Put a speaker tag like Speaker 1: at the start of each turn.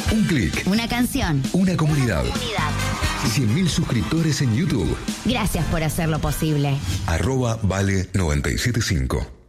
Speaker 1: Un clic.
Speaker 2: Una canción.
Speaker 1: Una comunidad. 100.000 suscriptores en YouTube.
Speaker 2: Gracias por hacerlo posible.
Speaker 1: @vale975.